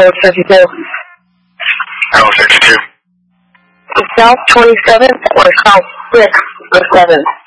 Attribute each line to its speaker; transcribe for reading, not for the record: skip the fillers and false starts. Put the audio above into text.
Speaker 1: code 52.
Speaker 2: Code 52.
Speaker 1: South 27th or South 6th or 7th?